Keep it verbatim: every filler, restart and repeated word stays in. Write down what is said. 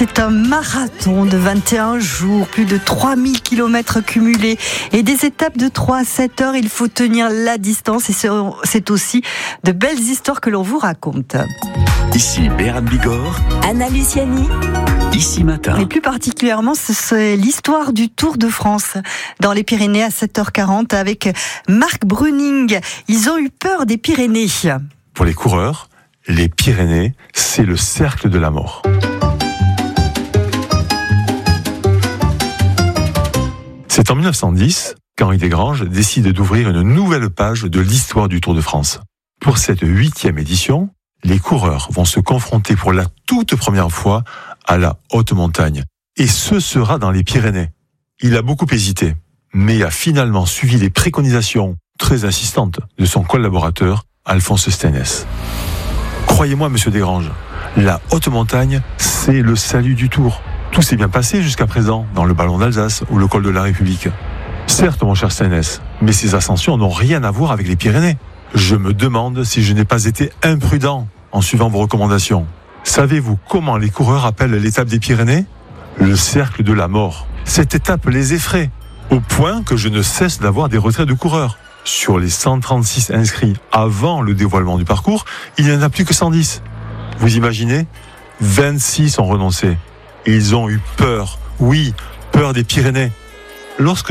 C'est un marathon de vingt et un jours, plus de trois mille kilomètres cumulés et des étapes de trois à sept heures. Il faut tenir la distance et c'est aussi de belles histoires que l'on vous raconte. Ici Béran Bigorre, Anna Luciani, Ici Matin. Et plus particulièrement, c'est l'histoire du Tour de France dans les Pyrénées à sept heures quarante avec Marc Bruning. Ils ont eu peur des Pyrénées. Pour les coureurs, les Pyrénées, c'est le cercle de la mort. C'est en mille neuf cent dix qu'Henri Desgranges décide d'ouvrir une nouvelle page de l'histoire du Tour de France. Pour cette huitième édition, les coureurs vont se confronter pour la toute première fois à la haute montagne. Et ce sera dans les Pyrénées. Il a beaucoup hésité, mais a finalement suivi les préconisations très insistantes de son collaborateur, Alphonse Steinès. Croyez-moi, monsieur Desgranges, la haute montagne, c'est le salut du Tour. Tout s'est bien passé jusqu'à présent, dans le Ballon d'Alsace ou le col de la République. Certes, mon cher Steinès, mais ces ascensions n'ont rien à voir avec les Pyrénées. Je me demande si je n'ai pas été imprudent en suivant vos recommandations. Savez-vous comment les coureurs appellent l'étape des Pyrénées ? Le cercle de la mort. Cette étape les effraie, au point que je ne cesse d'avoir des retraits de coureurs. Sur les cent trente-six inscrits avant le dévoilement du parcours, il n'y en a plus que cent dix. Vous imaginez ? vingt-six ont renoncé. Et ils ont eu peur, oui, peur des Pyrénées. Lorsque